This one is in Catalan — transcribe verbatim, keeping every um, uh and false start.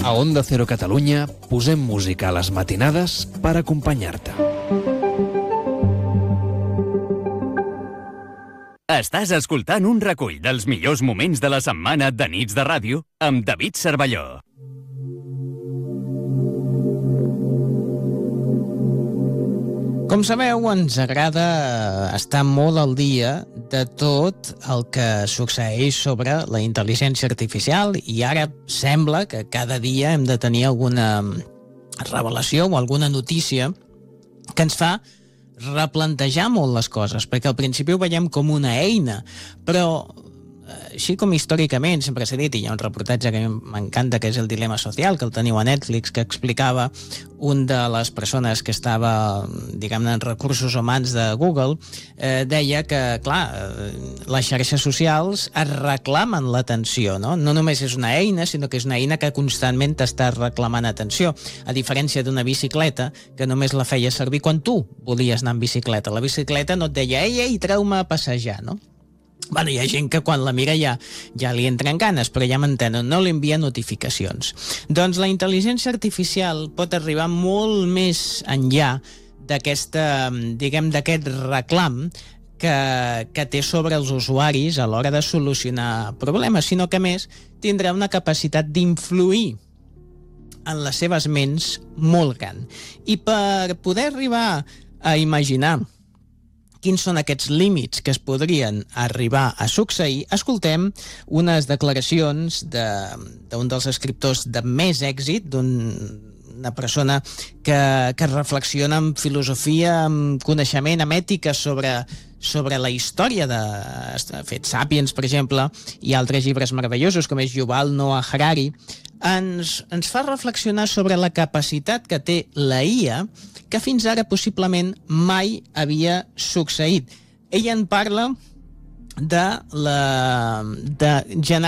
A Onda Cero Catalunya posem música a les matinades per acompanyar-te. Estàs escoltant un recull dels millors moments de la setmana de Nits de Ràdio amb David Cervelló. Com sabeu, ens agrada estar molt al dia de tot el que succeeix sobre la intel·ligència artificial i ara sembla que cada dia hem de tenir alguna revelació o alguna notícia que ens fa replantejar molt les coses, perquè al principi ho veiem com una eina, però així com històricament sempre s'ha dit, i hi ha un reportatge que m'encanta, que és El dilema social, que el teniu a Netflix, que explicava un de les persones que estava, diguem-ne, en recursos humans de Google, eh, deia que, clar, les xarxes socials es reclamen l'atenció, no? No només és una eina, sinó que és una eina que constantment t'està reclamant atenció, a diferència d'una bicicleta, que només la feia servir quan tu volies anar en bicicleta. La bicicleta no et deia, ei, ei, treu-me a passejar, no? Bueno, hi ha gent que quan la mira ja, ja li entren ganes, però ja m'entenen, no li envia notificacions. Doncs la intel·ligència artificial pot arribar molt més enllà d'aquesta, diguem, d'aquest reclam que, que té sobre els usuaris a l'hora de solucionar problemes, sinó que, a més, tindrà una capacitat d'influir en les seves ments molt gran. I per poder arribar a imaginar quins són aquests límits que es podrien arribar a succeir, escoltem unes declaracions d'un dels escriptors de més èxit, d'una persona que, que reflexiona en filosofia, en coneixement, en ètica sobre, sobre la història de... ha fet Sapiens, per exemple, i altres llibres meravellosos, com és Yuval Noah Harari, ens, ens fa reflexionar sobre la capacitat que té la I A que fins ara possiblement mai havia succeït. Ella en parla de, la, de generar